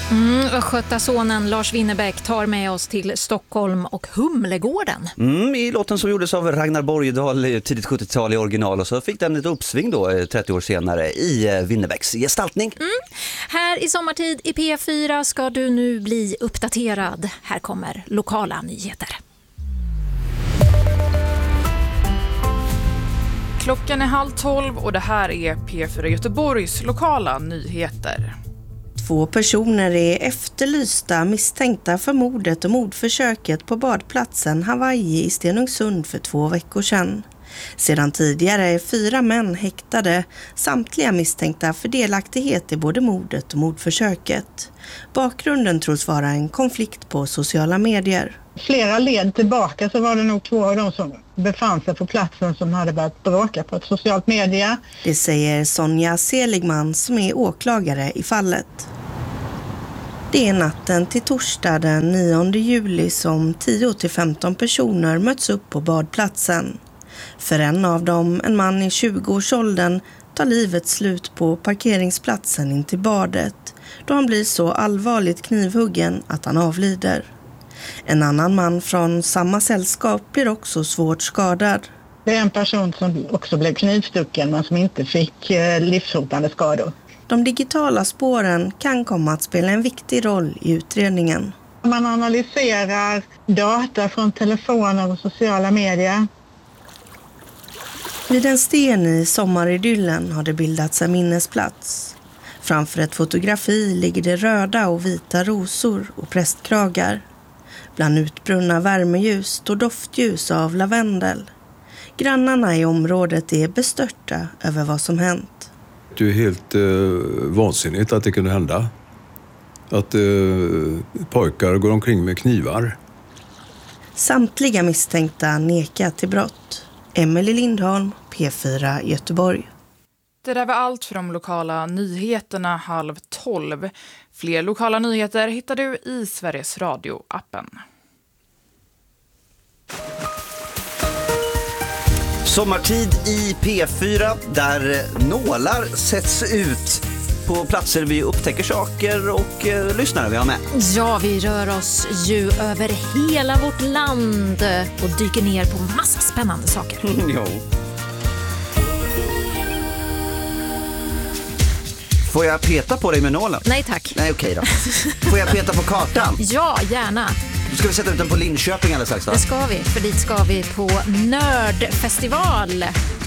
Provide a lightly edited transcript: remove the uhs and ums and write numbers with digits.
Östgötasonen Lars Winnerbäck tar med oss till Stockholm och Humlegården. I låten som gjordes av Ragnar Borgedal i tidigt 70-tal i original, och så fick den ett uppsving då 30 år senare i Winnerbäcks gestaltning. Här i sommartid i P4 ska du nu bli uppdaterad. Här kommer lokala nyheter. Klockan är 11:30 och det här är P4 Göteborgs lokala nyheter. 2 personer är efterlysta misstänkta för mordet och mordförsöket på badplatsen Hawaii i Stenungsund för 2 veckor sedan. Sedan tidigare är 4 män häktade, samtliga misstänkta för delaktighet i både mordet och mordförsöket. Bakgrunden tros vara en konflikt på sociala medier. Flera led tillbaka så var det nog 2 av dem som befann sig på platsen som hade börjat bråka på ett socialt media. Det säger Sonja Seligman som är åklagare i fallet. Det är natten till torsdag den 9 juli som 10-15 personer möts upp på badplatsen. För en av dem, en man i 20-årsåldern, tar livet slut på parkeringsplatsen in till badet då han blir så allvarligt knivhuggen att han avlider. En annan man från samma sällskap blir också svårt skadad. Det är en person som också blev knivstucken men som inte fick livshotande skador. De digitala spåren kan komma att spela en viktig roll i utredningen. Man analyserar data från telefoner och sociala medier. Vid en sten i sommaridyllen har det bildats en minnesplats. Framför ett fotografi ligger det röda och vita rosor och prästkragar. Bland utbrunna värmeljus och doftljus av lavendel. Grannarna i området är bestörta över vad som hänt. Det är helt vansinnigt att det kunde hända. Att pojkar går omkring med knivar. Samtliga misstänkta nekar till brott. Emelie Lindholm, P4 Göteborg. Det där var allt för de lokala nyheterna 11:30. Fler lokala nyheter hittar du i Sveriges Radio-appen. Sommartid i P4 där nålar sätts ut på platser vi upptäcker saker och lyssnare vi har med. Ja, vi rör oss ju över hela vårt land och dyker ner på massa spännande saker. Jo. Får jag peta på dig med nålen? Nej tack. Nej, okej då. Får jag peta på kartan? Ja, gärna. Ska vi sätta ut den på Linköping eller strax då? Det ska vi, för dit ska vi på Nördfestival.